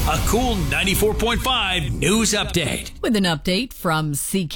A cool 94.5 news update. With an update from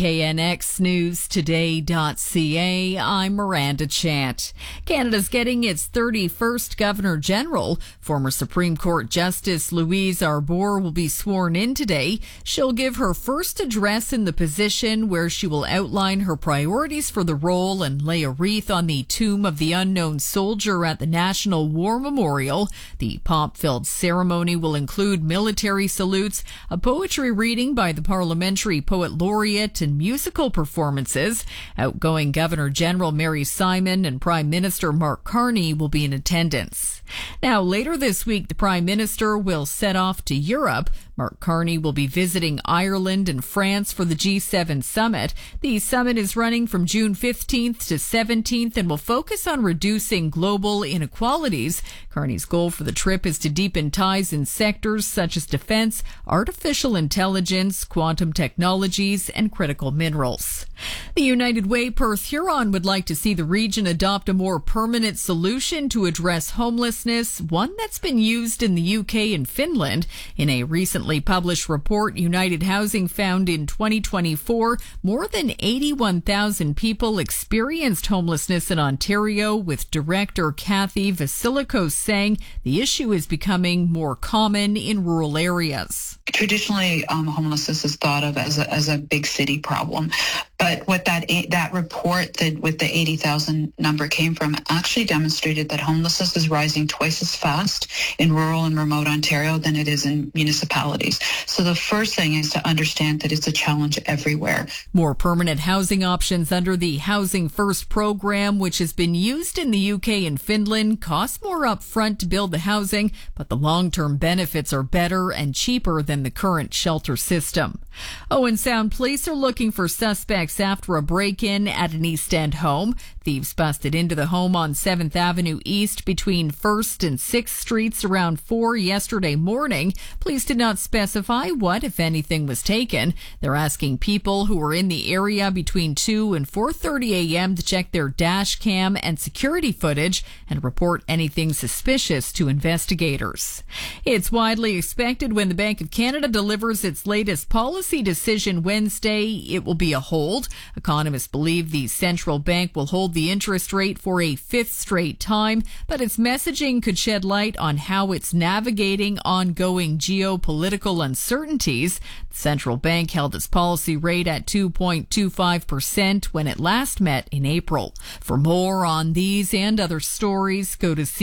CKNXNewsToday.ca, I'm Miranda Chant. Canada's getting its 31st Governor General. Former Supreme Court Justice Louise Arbour will be sworn in today. She'll give her first address in the position, where she will outline her priorities for the role and lay a wreath on the tomb of the unknown soldier at the National War Memorial. The pomp-filled ceremony will include military salutes, a poetry reading by the parliamentary poet laureate, and musical performances. Outgoing Governor General Mary Simon and Prime Minister Mark Carney will be in attendance. Now, later this week, the Prime Minister will set off to Europe. Mark Carney will be visiting Ireland and France for the G7 summit. The summit is running from June 15th to 17th and will focus on reducing global inequalities. Carney's goal for the trip is to deepen ties in sectors such as defense, artificial intelligence, quantum technologies, and critical minerals. The United Way Perth Huron would like to see the region adopt a more permanent solution to address homelessness, one that's been used in the UK and Finland. In a recently published report, United Housing found in 2024 more than 81,000 people experienced homelessness in Ontario, with director Kathy Vasilikos saying the issue is becoming more common in rural areas. Traditionally, homelessness is thought of as a big city problem. But what that report that with the 80,000 number came from actually demonstrated that homelessness is rising twice as fast in rural and remote Ontario than it is in municipalities. So the first thing is to understand that it's a challenge everywhere. More permanent housing options under the Housing First program, which has been used in the UK and Finland, cost more upfront to build the housing, but the long-term benefits are better and cheaper than the current shelter system. Owen Sound police are looking for suspects after a break-in at an East End home. Thieves busted into the home on 7th Avenue East between 1st and 6th Streets around 4 yesterday morning. Police did not specify what, if anything, was taken. They're asking people who were in the area between 2 and 4:30 a.m. to check their dash cam and security footage and report anything suspicious to investigators. It's widely expected when the Bank of Canada delivers its latest policy decision Wednesday, it will be a hold. Economists believe the central bank will hold the interest rate for a fifth straight time, but its messaging could shed light on how it's navigating ongoing geopolitical uncertainties. The central bank held its policy rate at 2.25% when it last met in April. For more on these and other stories, go to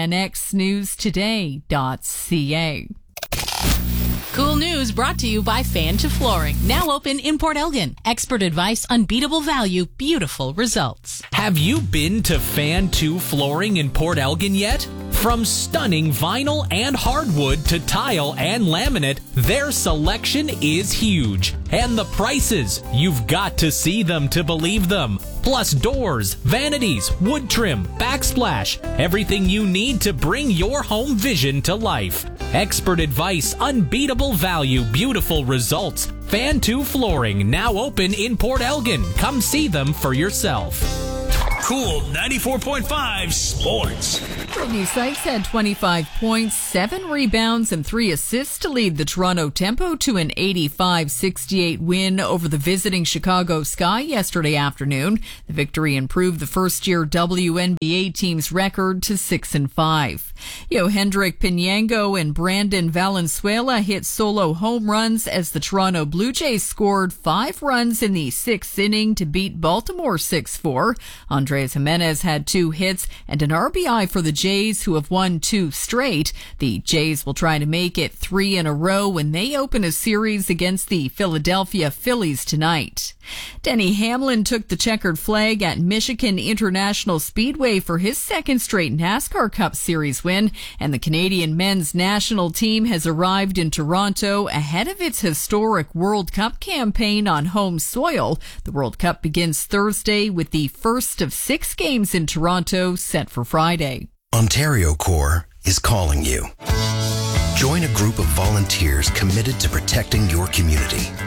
CKNXNewsToday.ca. Cool news brought to you by Fan to Flooring. Now open in Port Elgin. Expert advice, unbeatable value, beautiful results. Have you been to Fan 2 Flooring in Port Elgin yet? From stunning vinyl and hardwood to tile and laminate, their selection is huge. And the prices, you've got to see them to believe them. Plus doors, vanities, wood trim, backsplash, everything you need to bring your home vision to life. Expert advice, unbeatable value, beautiful results. Fan 2 Flooring, now open in Port Elgin. Come see them for yourself. Cool 94.5 Sports. Brittany Sykes had 25 points, 7 rebounds, and 3 assists to lead the Toronto Tempo to an 85-68 win over the visiting Chicago Sky yesterday afternoon. The victory improved the first-year WNBA team's record to 6-5. Yohendrick Pinyango and Brandon Valenzuela hit solo home runs as the Toronto Blue Jays scored 5 runs in the 6th inning to beat Baltimore 6-4. Andres Jimenez had 2 hits and an RBI for the Jays, who have won 2 straight. The Jays will try to make it 3 in a row when they open a series against the Philadelphia Phillies tonight. Denny Hamlin took the checkered flag at Michigan International Speedway for his second straight NASCAR Cup Series win, and the Canadian men's national team has arrived in Toronto ahead of its historic World Cup campaign on home soil. The World Cup begins Thursday with the first of 6 games in Toronto set for Friday. Ontario Corps is calling you. Join a group of volunteers committed to protecting your community.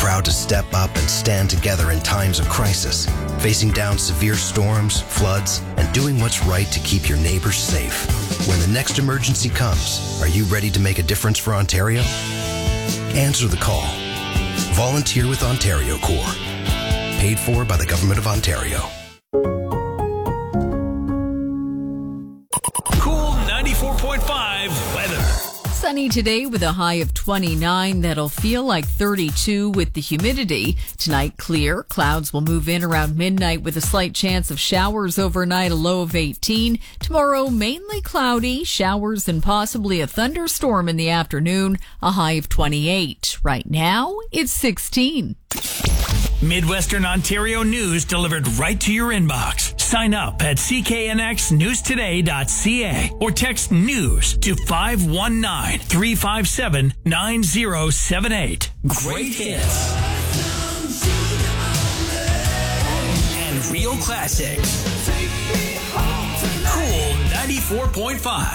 proud to step up and stand together in times of crisis, facing down severe storms, floods, and doing what's right to keep your neighbors safe. When the next emergency comes, are you ready to make a difference for Ontario? Answer the call. Volunteer with Ontario Corps. Paid for by the Government of Ontario. Cool 94.5 weather. Sunny today with a high of 29. That'll feel like 32 with the humidity. Tonight, clear. Clouds will move in around midnight with a slight chance of showers overnight, a low of 18. Tomorrow, mainly cloudy, showers and possibly a thunderstorm in the afternoon, a high of 28. Right now, it's 16. Midwestern Ontario news delivered right to your inbox. Sign up at cknxnewstoday.ca or text news to 519-357-9078. Great hits and real classics. Cool 94.5.